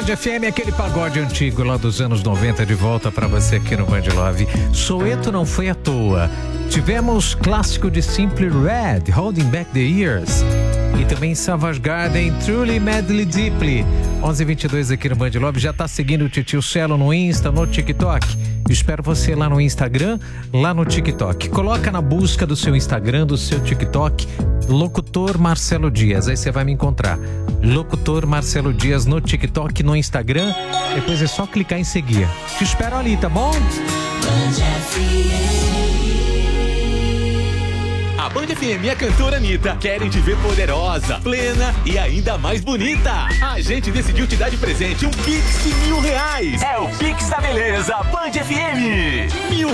Band FM, aquele pagode antigo lá dos anos 90 de volta pra você aqui no Band Love. Soweto não foi à toa. Tivemos clássico de Simply Red, Holding Back the Years. E também Savage Garden, Truly Madly Deeply. 11h22 aqui no Band Love. Já tá seguindo o Titio Celo no Insta, no TikTok? Espero você lá no Instagram, lá no TikTok. Coloca na busca do seu Instagram, do seu TikTok, Locutor Marcelo Dias. Aí você vai me encontrar. Locutor Marcelo Dias no TikTok, no Instagram. Depois é só clicar em seguir. Te espero ali, tá bom? A Band FM e a cantora Anitta querem te ver poderosa, plena e ainda mais bonita. A gente decidiu te dar de presente um Pix de R$1.000. É o Pix da Beleza Band FM. R$1.000